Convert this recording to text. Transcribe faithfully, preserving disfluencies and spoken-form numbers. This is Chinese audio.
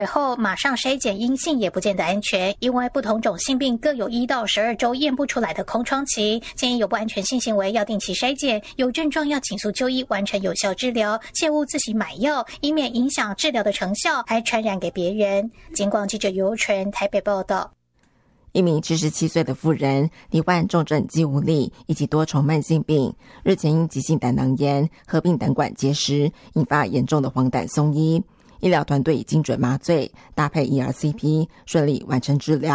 后马上筛检阴性也不见得安全，因为不同种性病各有一到十二周验不出来的空窗期，建议有不安全性行为要定期筛检，有症状要尽速就医，完成有效治疗，切勿自行买药，以免影响治疗的成效，还传染给别人。警广记者尤纯台北报道。 一名七十七岁的妇人罹患重症肌无力以及多重慢性病，日前因急性胆囊炎合并胆管结石，引发严重的黄疸送医。医疗团队以精准麻醉搭配 E R C P 顺利完成治疗。